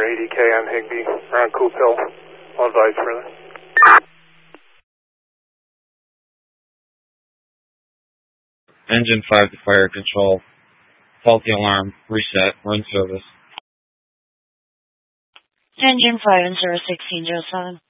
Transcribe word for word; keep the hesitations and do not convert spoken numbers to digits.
A D K on Higbee, around Coop Hill. I'll advise further. Engine five to fire control. Faulty alarm. Reset. We're in service. Engine five and service sixteen oh seven.